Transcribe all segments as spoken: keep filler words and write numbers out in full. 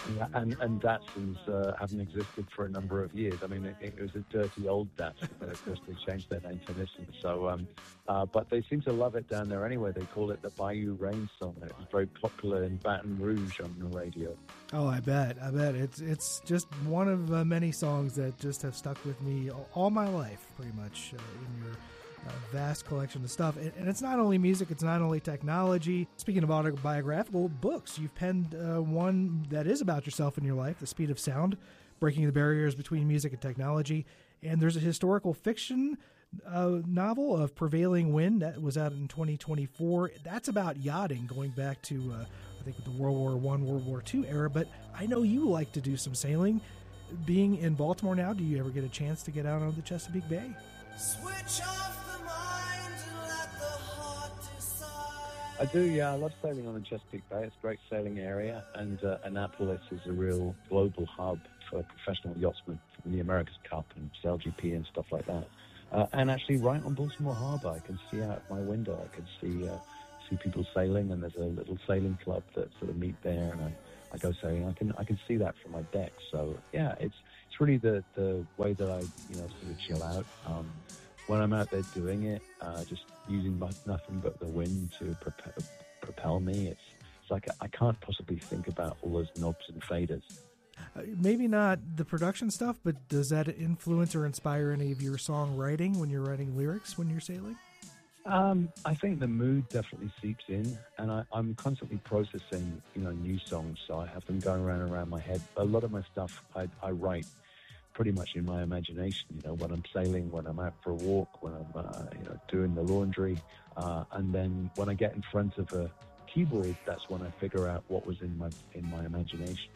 Yeah, and and Datsuns uh, haven't existed for a number of years. I mean, it, it was a dirty old Datsun, but of course they changed their name to Nissan. So, um, uh, but they seem to love it down there anyway. They call it the Bayou Rain song. It was very popular in Baton Rouge on the radio. Oh, I bet, I bet it's it's just one of uh, many songs that just have stuck with me all, all my life, pretty much. Uh, in your Uh, vast collection of stuff. And, and it's not only music, it's not only technology. Speaking of autobiographical books, you've penned uh, one that is about yourself and your life, The Speed of Sound, Breaking the Barriers Between Music and Technology. And there's a historical fiction uh, novel of Prevailing Wind that was out in twenty twenty-four. That's about yachting, going back to, uh, I think, the World War One, World War Two era. But I know you like to do some sailing. Being in Baltimore now, do you ever get a chance to get out on the Chesapeake Bay? Switch off the mind and let the heart decide. I do, yeah. I love sailing on the Chesapeake Bay. It's a great sailing area, and uh, Annapolis is a real global hub for professional yachtsmen from the America's Cup and Sail G P and stuff like that. Uh, and actually, right on Baltimore Harbor, I can see out my window. I can see uh, see people sailing, and there's a little sailing club that sort of meet there, and I, I go sailing. I can I can see that from my deck. So yeah, it's it's really the the way that I you know sort of chill out. Um, When I'm out there doing it, uh, just using my, nothing but the wind to propel, propel me, it's, it's like I can't possibly think about all those knobs and faders. Uh, maybe not the production stuff, but does that influence or inspire any of your songwriting when you're writing lyrics when you're sailing? Um, I think the mood definitely seeps in, and I, I'm constantly processing, you know, new songs, so I have them going around and around my head. A lot of my stuff I, I write pretty much in my imagination, you know, when I'm sailing, when I'm out for a walk, when I'm, uh, you know, doing the laundry. Uh, and then when I get in front of a keyboard, that's when I figure out what was in my, in my imagination.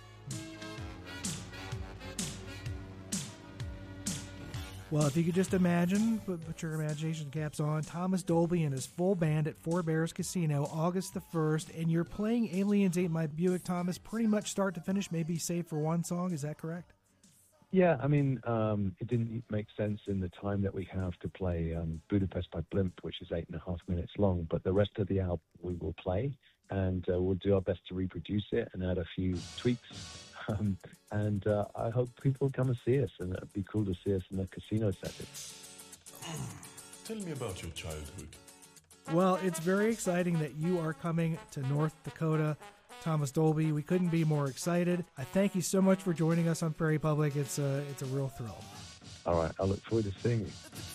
Well, if you could just imagine, put, put your imagination caps on, Thomas Dolby and his full band at Four Bears Casino, August the first, and you're playing Aliens Ate My Buick, Thomas, pretty much start to finish, maybe save for one song, is that correct? Yeah, I mean, um, it didn't make sense in the time that we have to play um, Budapest by Blimp, which is eight and a half minutes long, but the rest of the album we will play, and uh, we'll do our best to reproduce it and add a few tweaks. Um, and uh, I hope people come and see us, and it'd be cool to see us in the casino setting. Tell me about your childhood. Well, it's very exciting that you are coming to North Dakota, Thomas Dolby. We couldn't be more excited. I thank you so much for joining us on Prairie Public. It's a, it's a real thrill. All right. I look forward to seeing you.